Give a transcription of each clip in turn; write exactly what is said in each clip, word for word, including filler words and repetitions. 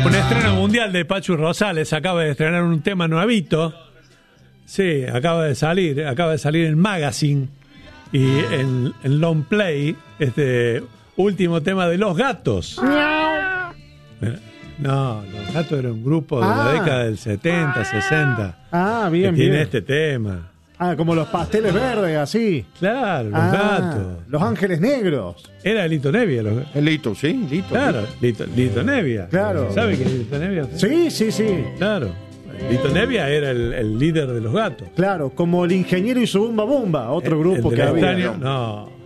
Un estreno mundial de Pachu Rosales. Acaba de estrenar un tema nuevito. Sí, acaba de salir. Acaba de salir en Magazine. Y en, en Long Play, este último tema de Los Gatos. No, Los Gatos era un grupo de ah. la década del setenta, sesenta. Ah, bien, que bien. Tiene este tema. Ah, como los pasteles verdes, así. Claro, Los ah, Gatos. Los Ángeles Negros. Era Lito Nevia. Los... El Lito, sí, Lito. Claro, Lito, Lito Nevia. Claro. ¿Sabe quién es Lito Nevia? Sí, sí, sí. Claro. Lito Nevia era el, el líder de Los Gatos. Claro, como El Ingeniero y su Bumba Bumba, otro el, grupo el que había. estadio, no.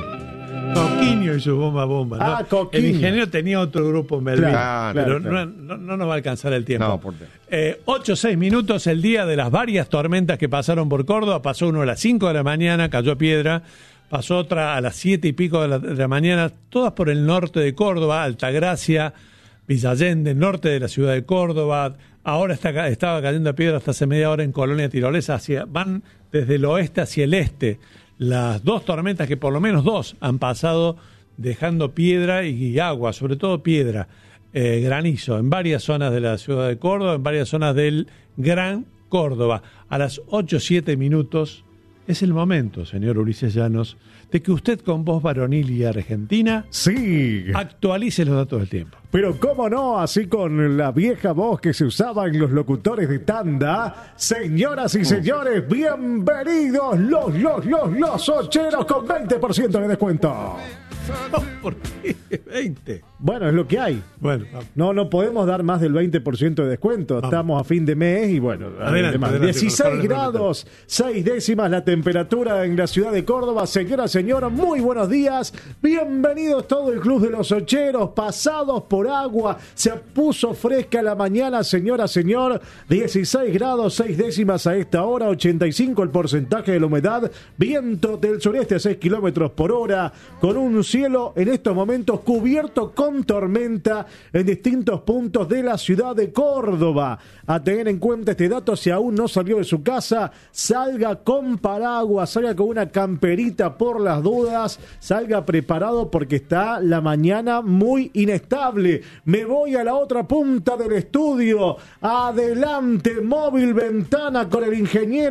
Coquiño y su Bomba Bomba. Ah, ¿no? Coquiño. El Ingeniero tenía otro grupo, Melvin. Claro, pero claro. No, no, no nos va a alcanzar el tiempo. No, por qué. Eh, ocho o seis minutos, el día de las varias tormentas que pasaron por Córdoba. Pasó uno a las cinco de la mañana, cayó piedra. Pasó otra a las siete y pico de la, de la mañana, todas por el norte de Córdoba, Altagracia, Villa Allende, norte de la ciudad de Córdoba. Ahora está, estaba cayendo piedra hasta hace media hora en Colonia Tirolesa. Hacia, van desde el oeste hacia el este. Las dos tormentas, que por lo menos dos han pasado dejando piedra y agua, sobre todo piedra, eh, granizo, en varias zonas de la ciudad de Córdoba, en varias zonas del Gran Córdoba. A las ocho o siete minutos es el momento, señor Ulises Llanos, de que usted con voz varonil y argentina sí. actualice los datos del tiempo. Pero cómo no, así con la vieja voz que se usaba en los locutores de tanda. Señoras y señores, bienvenidos los, los, los, los ocheros con veinte por ciento de descuento. ¿Por qué veinte? Bueno, es lo que hay. Bueno, no, no podemos dar más del veinte por ciento de descuento. Vamos. Estamos a fin de mes y bueno, adelante, adelante, dieciséis grados, seis décimas la temperatura en la ciudad de Córdoba. Señora, señora, muy buenos días. Bienvenidos todo el club de los ocheros, pasados por agua. Se puso fresca la mañana, señora, señor. dieciséis grados, seis décimas a esta hora, ochenta y cinco el porcentaje de la humedad. Viento del sureste a seis kilómetros por hora, con un cielo en estos momentos cubierto con tormenta en distintos puntos de la ciudad de Córdoba. A tener en cuenta este dato, si aún no salió de su casa, salga con paraguas, salga con una camperita por las dudas, salga preparado porque está la mañana muy inestable. Me voy a la otra punta del estudio. Adelante, móvil ventana con el ingeniero